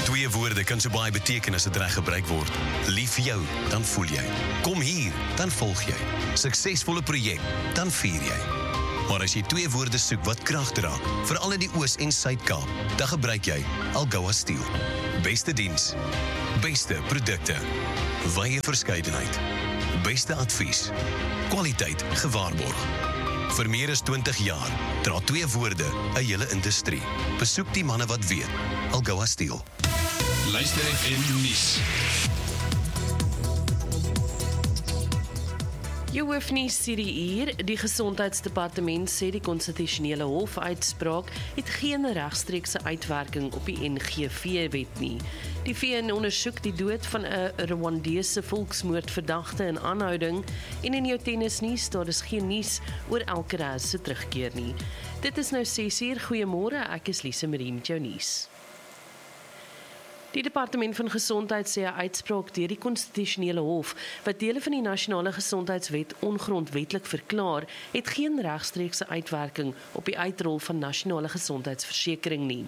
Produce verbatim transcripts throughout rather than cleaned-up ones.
Twee woorde kan so baie beteken as dit reg gebruik word. Lief vir jou, dan voel jy. Kom hier, dan volg jy. Suksesvolle projek, dan vier jy. Maar as jy twee woorde soek wat krag dra, veral in die Oos- en Suid-Kaap, dan gebruik jy Algoa Steel. Beste diens, beste produkte, wye verskeidenheid, beste advies, kwaliteit gewaarborg. Vir meer as twintig jaar dra twee woorde 'n hele industrie. Besoek die manne wat weet. Algoa Steel. Luister F M nuus. Jy hoef nie hierdie uur. Die Gesondheidsdepartement sê die konstitusionele hof uitspraak het geen regstreekse uitwerking op die N G V-wet nie. Die V N ondersoek die dood van 'n Rwandese volksmoordverdagte in aanhouding en in jou tennisnuus, daar is geen nuus oor Alcaraz se terugkeer nie. Dit is nou ses uur. Goeiemôre, ek is Lise Marie met jou nuus. Die Departement van Gesondheid sê 'n uitspraak deur die konstitusionele hof wat dele van die nasionale gesondheidswet ongrondwetlik verklaar, het geen regstreekse uitwerking op die uitrol van nasionale gesondheidsversekering nie.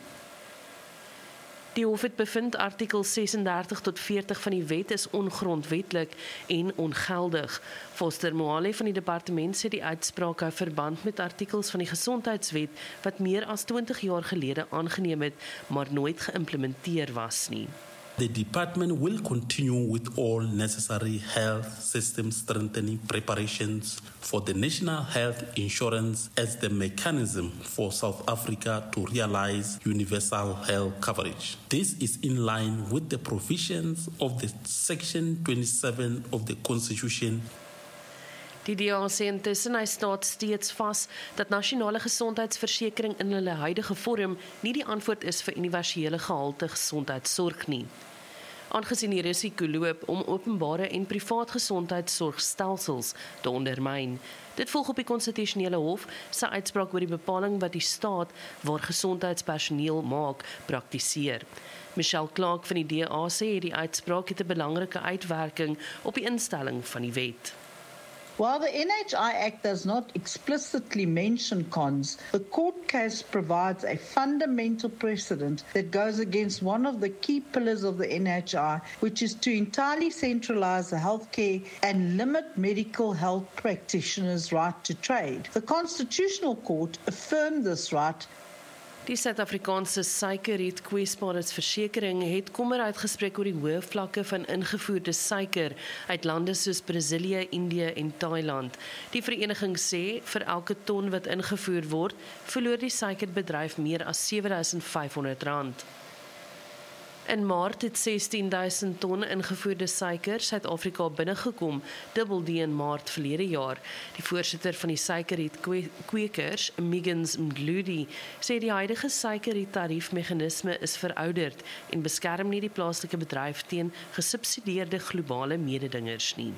Die hof het bevind artikel ses en dertig tot veertig van die wet is ongrondwetlik en ongeldig. Foster Moale van die departement sê die uitspraak hou verband met artikels van die gesondheidswet wat meer as twintig jaar gelede aangeneem het, maar nooit geïmplementeer was nie. The department will continue with all necessary health system strengthening preparations for the National Health Insurance as the mechanism for South Africa to realize universal health coverage. This is in line with the provisions of the Section twenty-seven of the Constitution. Die D A sê intussen hy staat steeds vas dat nasionale gesondheidsversekering in hulle huidige vorm nie die antwoord is vir universele gehalte gesondheidsorg nie. Aangesien die risiko loop om openbare en privaat gesondheidsorgstelsels te ondermyn. Dit volg op die konstitusionele hof se uitspraak oor die bepaling wat die staat waar gesondheidspersoneel maak praktiseer. Michelle Clark van die D A sê die uitspraak het 'n belangrike uitwerking op die instelling van die wet. While the N H I Act does not explicitly mention cons, the court case provides a fundamental precedent that goes against one of the key pillars of the N H I, which is to entirely centralize the healthcare and limit medical health practitioners' right to trade. The Constitutional Court affirmed this right. Die Suid-Afrikaanse suikerriet-kwesbaarheidsversekering het kommer uitgespreek oor die hoë vlakke van ingevoerde suiker uit lande soos Brasilië, Indië en Thailand. Die vereniging sê vir elke ton wat ingevoer word, verloor die suikerbedryf meer as sewe duisend vyfhonderd rand. In Maart het sestien duisend ton ingevoerde suiker Suid-Afrika binnegekom, dubbel die in Maart verlede jaar. Die voorsitter van die suikerriet-kwekers, Miggins Mdludi, sê die huidige suikerriet-tariefmeganisme is verouderd en beskerm nie die plaaslike bedryf teen gesubsidieerde globale mededingers nie.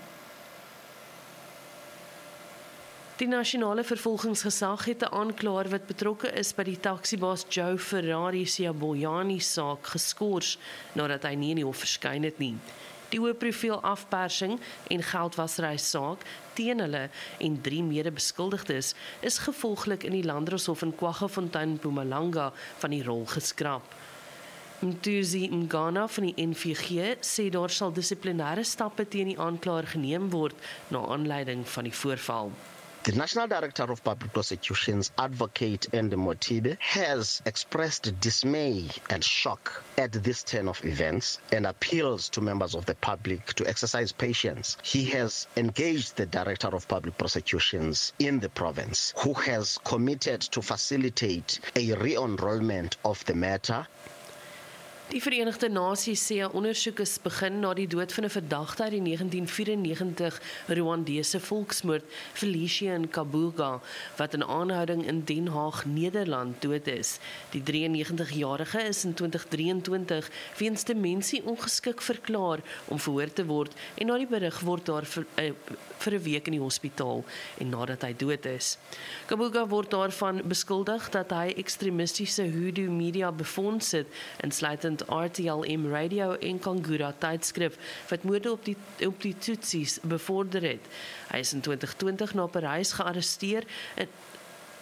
Die nasionale vervolgingsgesag het 'n aanklaer wat betrokke is by die taksibaas Joe Ferrari Siyaboyani saak geskort nadat hy nie in die hof verskyn het nie. Die hoë profiel afpersing en geldwasery saak teen hulle en drie mede-beskuldigdes is gevolglik in die Landdroshof in KwaGufontein, Mpumalanga van die rol geskraap. Mtuzi Mgana van die N V G sê daar sal dissiplinêre stappe teen die aanklaer geneem word na aanleiding van die voorval. The National Director of Public Prosecutions, Advocate Ende Motibe, has expressed dismay and shock at this turn of events and appeals to members of the public to exercise patience. He has engaged the Director of Public Prosecutions in the province, who has committed to facilitate a re-enrollment of the matter. Die Verenigde Nasies sê 'n ondersoek is begin na die dood van 'n verdagte uit die negentien vyrenegentig Rwandese volksmoord, Felicia Kabuga, wat in aanhouding in Den Haag, Nederland dood is. Die drieënnegentigjarige is in twintig drieëntwintig weens demensie ongeskik verklaar om verhoor te word en na die berig word daar vir, uh, vir 'n week in die hospitaal en nadat hy dood is. Kabuga word daarvan beskuldig dat hy ekstremistiese Hudu media befonds het, insluitend R T L M Radio en Kangura tydskrif wat moorde op die op die Tutsis bevorder het. Hy is in twintig twintig na Parys gearresteer en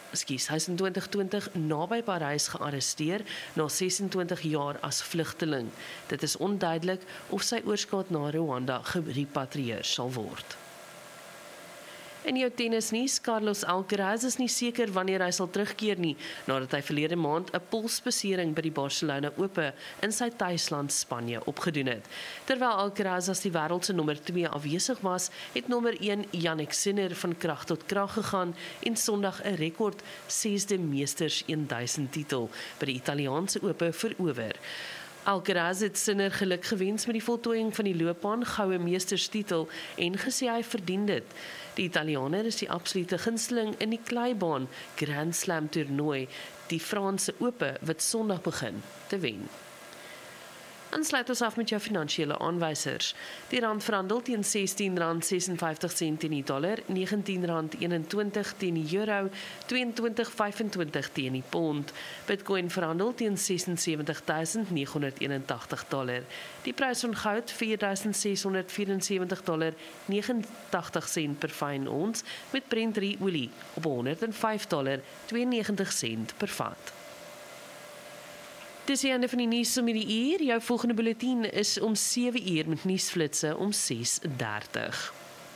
Ekskuus, hy is in twintig twintig naby Parys gearresteer na sesentwintig jaar as vlugteling. Dit is onduidelik of sy oorskaat na Rwanda gerepatrieer sal word. In jou tennisnuus, Carlos Alcaraz is nie seker wanneer hy sal terugkeer nie, nadat hy verlede maand 'n polsbesering by die Barcelona Ope in sy tuisland Spanje opgedoen het. Terwyl Alcaraz as die wêreld se nommer twee afwesig was, het nommer een Jannik Sinner van krag tot krag gegaan en Sondag 'n rekord sesde meesters duisend titel by die Italiaanse Ope verower. Alcaraz het Sinner geluk gewens met die voltooiing van die loopbaan goue meesterstitel en gesê hy verdien dit. Die Italianer is die absolute gunsteling in die kleibaan Grand Slam toernooi, die Franse Ope wat Sondag begin, te wen. En sluit ons af met jou finansiële aanwysers. Die rand verhandel teen sestien rand sesenvyftig sent teen die dollar, negentien rand eenentwintig teen die euro, tweeëntwintig vyfentwintig teen die pond. Bitcoin verhandel teen sesensewenttig duisend neghonderdeenentagtig dollar. Die prys van goud vier duisend seshonderdvierensewenttig dollar negenentagtig sent per fyn ons, met Brent olie op honderd en vyf dollar tweeënnegentig sent per vat. Dis die einde van die nuus om die uur. Jou volgende bulletin is om sewe uur met nuusflitse om ses dertig.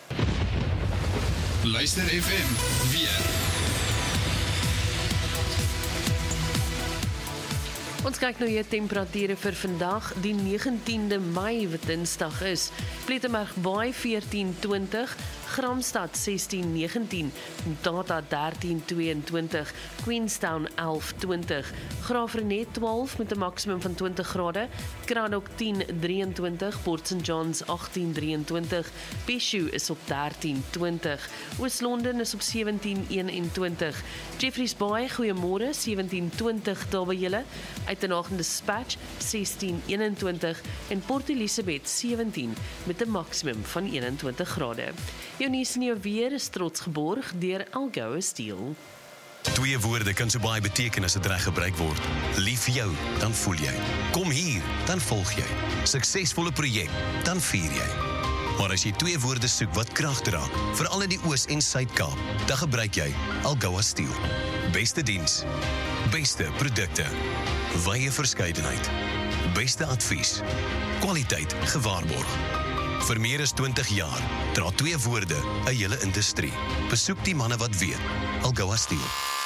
Luister F M weer. Ons kyk nou jou temperature vir vandag, die negentiende Mei wat Dinsdag is. Plettenberg Baai veertien twintig, Gramstad sestien negentien, Mthatha dertien tweeëntwintig, Queenstown elf twintig, Graafrenet twaalf met 'n maksimum van twintig grade, Cradock tien drieëntwintig, Port Saint Johns agttien drieëntwintig, Peshu is op dertien twintig, Oos-London is op sewentien eenentwintig, Jeffreys Bay, goeiemôre, sewentien twintig daar by julle, Uitenhagen Dispatch sestien eenentwintig en Port Elizabeth sewentien met 'n maksimum van eenentwintig grade. Jou nuus en jou weer is trots geborg deur Algoa Steel. Twee woorde kan so baie beteken as dit reg gebruik word. Lief vir jou, dan voel jy. Kom hier, dan volg jy. Suksesvolle projek, dan vier jy. Maar as jy twee woorde soek wat krag dra, veral in die Oos- en Suid-Kaap, dan gebruik jy Algoa Steel. Beste diens, beste produkte, wye verskeidenheid, beste advies, kwaliteit gewaarborg. Vir meer as twintig jaar dra twee woorde 'n hele industrie. Besoek die manne wat weet. Algoa Steel.